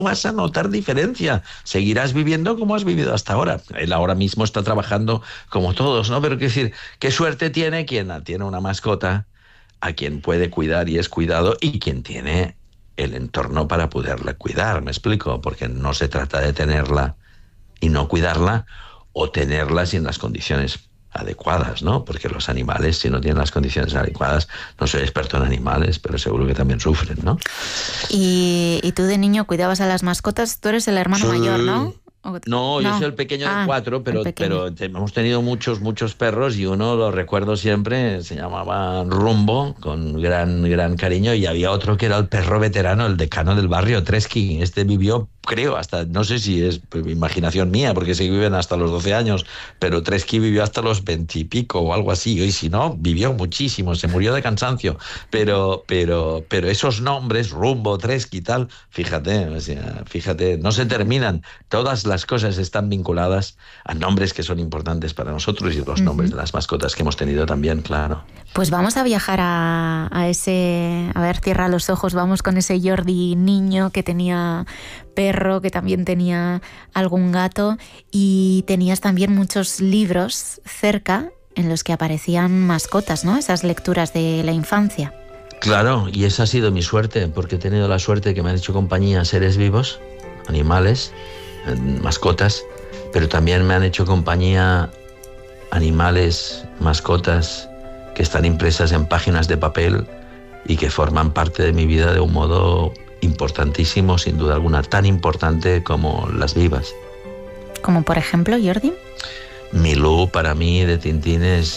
vas a notar diferencia. Seguirás viviendo como has vivido hasta ahora. Él ahora mismo está trabajando como todos, ¿no? Pero quiero decir, qué suerte tiene quien tiene una mascota, a quien puede cuidar y es cuidado, y quien tiene el entorno para poderla cuidar, ¿me explico? Porque no se trata de tenerla y no cuidarla, o tenerla sin las condiciones adecuadas, ¿no? Porque los animales, si no tienen las condiciones adecuadas, no soy experto en animales, pero seguro que también sufren, ¿no? Y tú de niño cuidabas a las mascotas, tú eres el hermano mayor, ¿no? No, yo soy el pequeño de 4, el pero, pequeño. hemos tenido muchos perros, y uno lo recuerdo siempre, se llamaba Rumbo, con gran cariño, y había otro que era el perro veterano, el decano del barrio, Tresky. Este vivió, creo, hasta, no sé si es imaginación mía, porque se viven hasta los 12 años, pero Tresky vivió hasta los 20 y pico o algo así, y si no, vivió muchísimo, se murió de cansancio, pero esos nombres, Rumbo, Tresky y tal, fíjate, o sea, fíjate, no se terminan. Todas las cosas están vinculadas a nombres que son importantes para nosotros, y los nombres de las mascotas que hemos tenido también, claro. Pues vamos a viajar a ese... A ver, cierra los ojos, vamos con ese Jordi niño que tenía perro, que también tenía algún gato, y tenías también muchos libros cerca en los que aparecían mascotas, ¿no? Esas lecturas de la infancia. Claro, y esa ha sido mi suerte, porque he tenido la suerte que me han hecho compañía seres vivos, animales, mascotas, pero también me han hecho compañía animales, mascotas que están impresas en páginas de papel y que forman parte de mi vida de un modo importantísimo, sin duda alguna, tan importante como las vivas. Como por ejemplo, Jordi. Milú, para mí, de Tintín es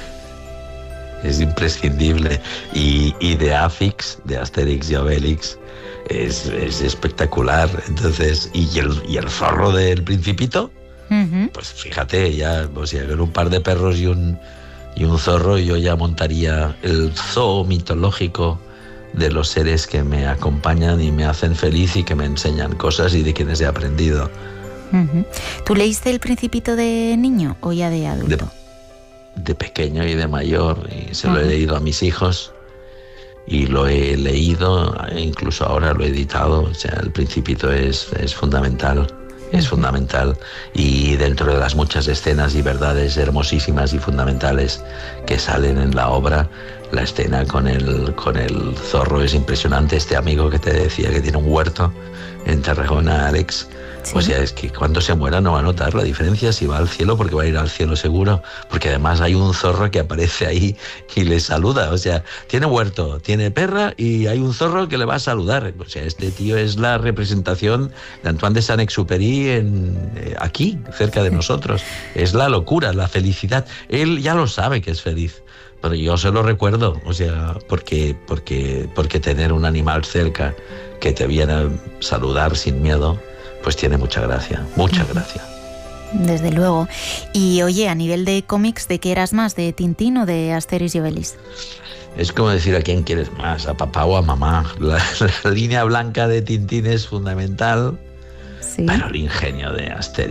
imprescindible, y de Afix, de Asterix y Obelix, es espectacular. Entonces, y el zorro del Principito, pues fíjate, ya, o sea, con un par de perros y un zorro, yo ya montaría el zoo mitológico de los seres que me acompañan y me hacen feliz y que me enseñan cosas y de quienes he aprendido. ¿Tú leíste El Principito de niño o ya de adulto? De pequeño y de mayor, y se lo he leído a mis hijos, y lo he leído, incluso ahora lo he editado. O sea, El Principito es fundamental. Es fundamental, y dentro de las muchas escenas y verdades hermosísimas y fundamentales que salen en la obra, la escena con el zorro es impresionante. Este amigo que te decía que tiene un huerto en Tarragona, Alex, ¿sí? O sea, es que cuando se muera no va a notar la diferencia si va al cielo, porque va a ir al cielo seguro, porque además hay un zorro que aparece ahí y le saluda. O sea, tiene huerto, tiene perra, y hay un zorro que le va a saludar. O sea, este tío es la representación de Antoine de Saint-Exupéry aquí, cerca de nosotros. Es la locura, la felicidad. Él ya lo sabe que es feliz, pero yo se lo recuerdo, o sea, porque tener un animal cerca que te viene a saludar sin miedo, pues tiene mucha gracia, mucha gracia. Desde luego. Y oye, a nivel de cómics, ¿de qué eras más? ¿De Tintín o de Asterix y Obelix? Es como decir a quién quieres más, a papá o a mamá. La línea blanca de Tintín es fundamental, sí, pero el ingenio que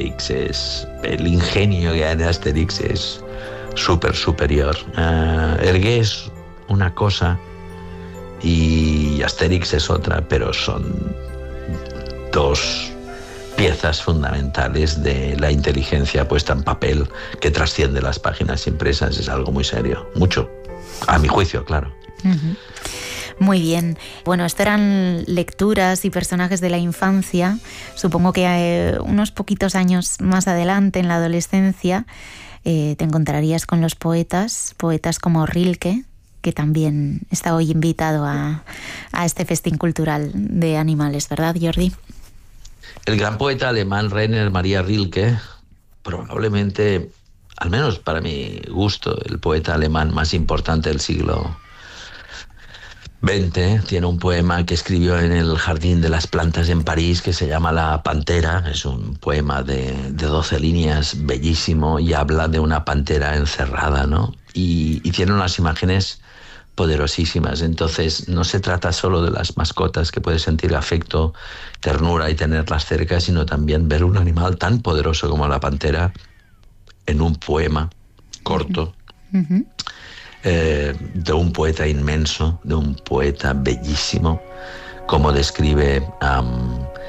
hay en Asterix es súper superior. Hergé es una cosa y Asterix es otra, pero son dos piezas fundamentales de la inteligencia puesta en papel que trasciende las páginas impresas. Es algo muy serio, mucho, a mi juicio, claro. Muy bien. Bueno, esto eran lecturas y personajes de la infancia. Supongo que unos poquitos años más adelante, en la adolescencia, te encontrarías con los poetas como Rilke, que también está hoy invitado a este festín cultural de animales, ¿verdad, Jordi? El gran poeta alemán Rainer Maria Rilke, probablemente, al menos para mi gusto, el poeta alemán más importante del siglo XX, tiene un poema que escribió en el Jardín de las Plantas en París que se llama La Pantera. Es un poema de 12 líneas, bellísimo, y habla de una pantera encerrada, ¿no? Y tiene unas imágenes poderosísimas. Entonces no se trata solo de las mascotas, que puedes sentir afecto, ternura y tenerlas cerca, sino también ver un animal tan poderoso como la pantera en un poema corto, de un poeta inmenso, de un poeta bellísimo, como describe